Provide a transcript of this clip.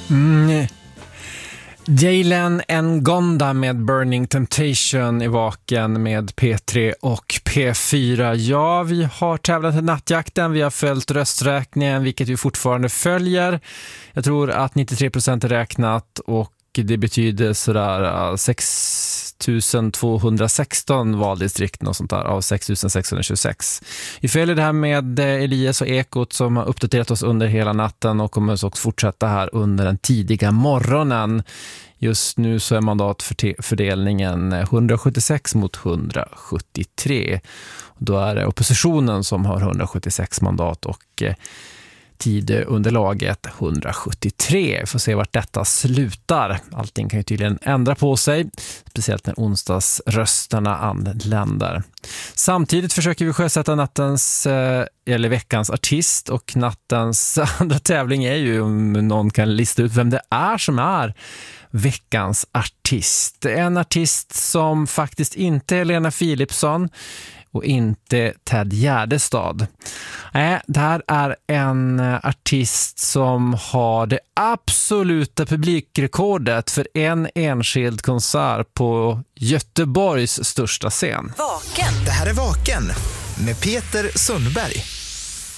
Jalen Ngonda med Burning Temptation i Vaken med P3 och P4. Ja, vi har tävlat i nattjakten, vi har följt rösträkningen, vilket vi fortfarande följer. Jag tror att 93% är räknat och det betyder sådär 6216 valdistrikt och sånt där av 6626. Vi följer det här med Elias och Ekot som har uppdaterat oss under hela natten och kommer också fortsätta här under den tidiga morgonen. Just nu så är mandatfördelningen 176 mot 173. Då är det oppositionen som har 176 mandat och tidunderlaget 173. Får se vart detta slutar. Allting kan ju tydligen ändra på sig, speciellt när onsdagsrösterna anländer. Samtidigt försöker vi sjösätta eller veckans artist, och nattens andra tävling är ju om någon kan lista ut vem det är som är veckans artist. En artist som faktiskt inte är Lena Philipsson och inte Ted Gärdestad. Det här är en artist som har det absoluta publikrekordet för en enskild konsert på Göteborgs största scen. Vaken. Det här är Vaken med Peter Sundberg.